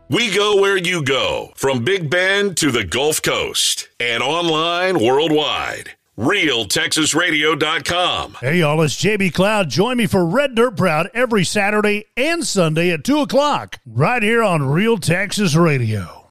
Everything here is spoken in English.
We go where you go, from Big Bend to the Gulf Coast and online worldwide. RealTexasRadio.com. Hey, y'all, it's JB Cloud. Join me for Red Dirt Proud every Saturday and Sunday at 2 o'clock right here on Real Texas Radio.